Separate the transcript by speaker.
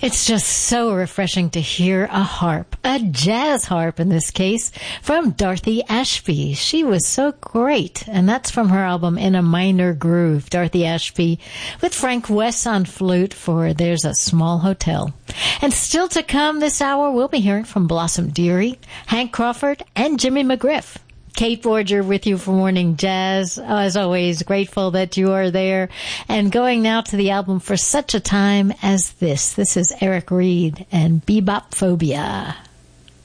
Speaker 1: It's just so refreshing to hear a harp, a jazz harp in this case, from Dorothy Ashby. She was so great, and that's from her album In a Minor Groove. Dorothy Ashby with Frank West on flute for There's a Small Hotel. And still to come this hour, we'll be hearing from Blossom Dearie, Hank Crawford, and Jimmy McGriff. Kate Borger with you for Morning Jazz. As always, grateful that you are there. And going now to the album For Such a Time as This. This is Eric Reed and Bebop Phobia.